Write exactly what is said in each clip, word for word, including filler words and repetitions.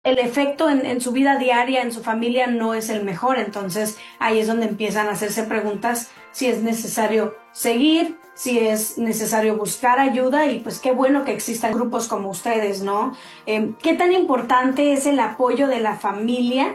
el efecto en, en su vida diaria, en su familia, no es el mejor. Entonces ahí es donde empiezan a hacerse preguntas si es necesario seguir, si es necesario buscar ayuda y pues qué bueno que existan grupos como ustedes, ¿no? Eh, ¿qué tan importante es el apoyo de la familia?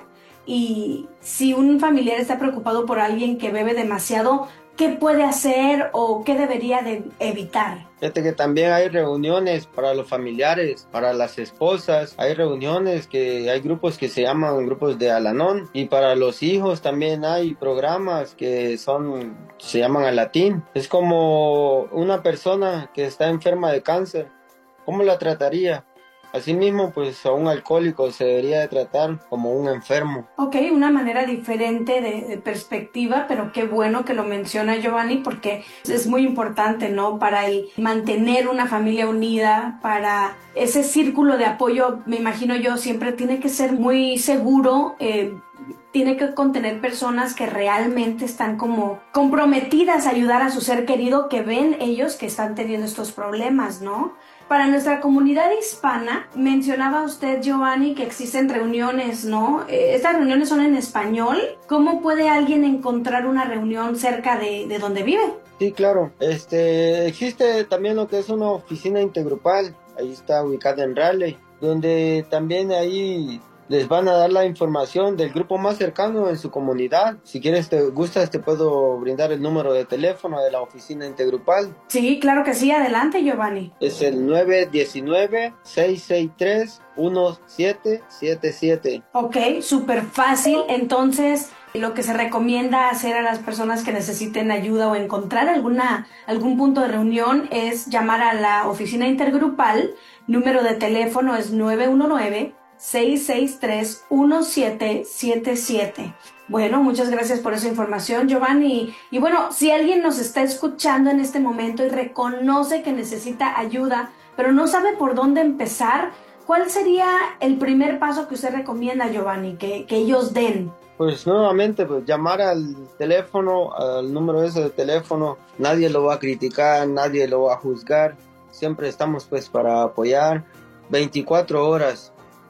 Y si un familiar está preocupado por alguien que bebe demasiado, ¿qué puede hacer o qué debería de evitar? Fíjate que también hay reuniones para los familiares, para las esposas, hay reuniones que hay grupos que se llaman grupos de Al-Anon y para los hijos también hay programas que son, se llaman Alatín. Es como una persona que está enferma de cáncer, ¿cómo la trataría? Asimismo, pues a un alcohólico se debería de tratar como un enfermo. Ok, una manera diferente de, de perspectiva, pero qué bueno que lo menciona Giovanni porque es muy importante, ¿no? Para el mantener una familia unida, para ese círculo de apoyo, me imagino yo, siempre tiene que ser muy seguro, eh, tiene que contener personas que realmente están como comprometidas a ayudar a su ser querido, que ven ellos que están teniendo estos problemas, ¿no? Para nuestra comunidad hispana, mencionaba usted, Giovanni, que existen reuniones, ¿no? Eh, Estas reuniones son en español. ¿Cómo puede alguien encontrar una reunión cerca de, de donde vive? Sí, claro. Este, existe también lo que es una oficina intergrupal. Ahí está ubicada en Raleigh, donde también ahí les van a dar la información del grupo más cercano en su comunidad. Si quieres, te gustas, te puedo brindar el número de teléfono de la oficina intergrupal. Sí, claro que sí. Adelante, Giovanni. Es el nueve uno nueve, seis seis tres, uno siete siete siete. Ok, súper fácil. Entonces, lo que se recomienda hacer a las personas que necesiten ayuda o encontrar alguna, algún punto de reunión es llamar a la oficina intergrupal. Número de teléfono es nueve uno nueve, seis seis tres, uno siete siete siete. Bueno, muchas gracias por esa información, Giovanni. Y bueno, si alguien nos está escuchando en este momento y reconoce que necesita ayuda, pero no sabe por dónde empezar, ¿cuál sería el primer paso que usted recomienda, Giovanni, que, que ellos den? Pues nuevamente, pues llamar al teléfono, al número ese de teléfono, nadie lo va a criticar, nadie lo va a juzgar, siempre estamos pues para apoyar, veinticuatro horas,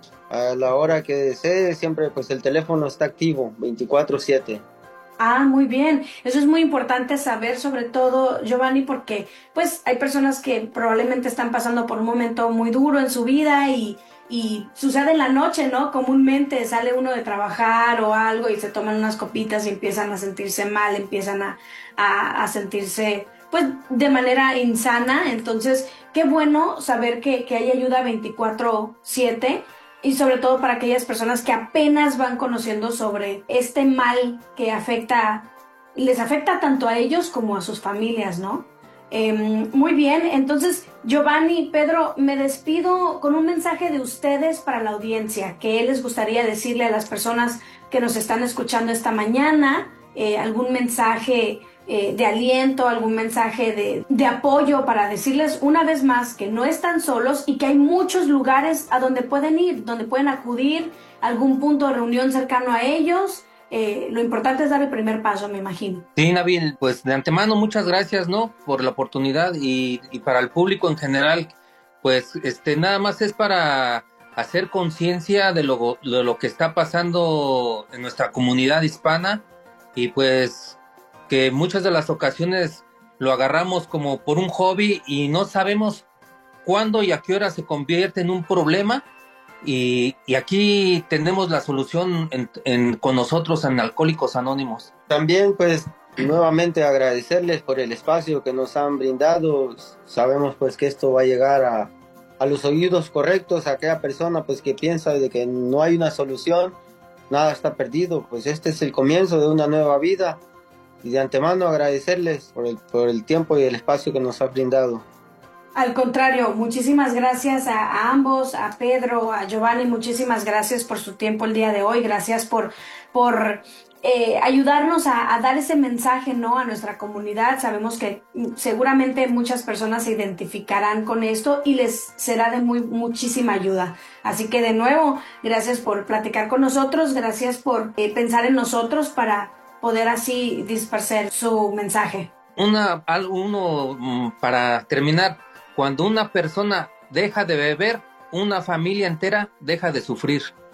a la hora que desee, siempre pues el teléfono está activo, veinticuatro siete. Ah, muy bien. Eso es muy importante saber, sobre todo, Giovanni, porque pues hay personas que probablemente están pasando por un momento muy duro en su vida y, y sucede en la noche, ¿no? Comúnmente sale uno de trabajar o algo y se toman unas copitas y empiezan a sentirse mal, empiezan a, a, a sentirse pues de manera insana. Entonces, qué bueno saber que, que hay ayuda veinticuatro siete y sobre todo para aquellas personas que apenas van conociendo sobre este mal que afecta, les afecta tanto a ellos como a sus familias, ¿no? Eh, muy bien, entonces Giovanni, Pedro, me despido con un mensaje de ustedes para la audiencia. ¿Qué les gustaría decirle a las personas que nos están escuchando esta mañana? Eh, ¿Algún mensaje eh, de aliento, algún mensaje de, de apoyo para decirles una vez más que no están solos y que hay muchos lugares a donde pueden ir, donde pueden acudir, algún punto de reunión cercano a ellos? Eh, lo importante es dar el primer paso, me imagino. Sí, Nabil, pues de antemano muchas gracias, ¿no? Por la oportunidad y, y para el público en general, pues este nada más es para hacer conciencia de lo, de lo que está pasando en nuestra comunidad hispana y pues que muchas de las ocasiones lo agarramos como por un hobby y no sabemos cuándo y a qué hora se convierte en un problema. Y, y aquí tenemos la solución en, en, con nosotros en Alcohólicos Anónimos. También pues nuevamente agradecerles por el espacio que nos han brindado. Sabemos pues que esto va a llegar a, a los oídos correctos, a aquella persona pues que piensa de que no hay una solución, nada está perdido, pues este es el comienzo de una nueva vida y de antemano agradecerles por el, por el tiempo y el espacio que nos ha brindado. Al contrario, muchísimas gracias a, a ambos, a Pedro, a Giovanni, muchísimas gracias por su tiempo el día de hoy, gracias por, por eh, ayudarnos a, a dar ese mensaje, ¿no? A nuestra comunidad. Sabemos que seguramente muchas personas se identificarán con esto y les será de muy, muchísima ayuda. Así que de nuevo, gracias por platicar con nosotros, gracias por eh, pensar en nosotros para poder así dispersar su mensaje. Una, algo, uno, para terminar, cuando una persona deja de beber, una familia entera deja de sufrir.